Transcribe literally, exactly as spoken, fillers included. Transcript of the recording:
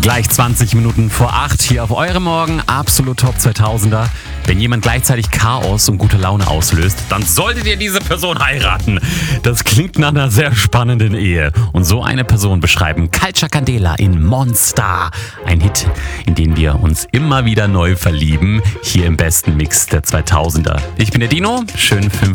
Gleich zwanzig Minuten vor acht hier auf eurem Morgen. Absolut Top zweitausender. Wenn jemand gleichzeitig Chaos und gute Laune auslöst, dann solltet ihr diese Person heiraten. Das klingt nach einer sehr spannenden Ehe. Und so eine Person beschreiben Culture Candela in Monster. Ein Hit, in den wir uns immer wieder neu verlieben. Hier im besten Mix der zweitausender. Ich bin der Dino. Schönen fünf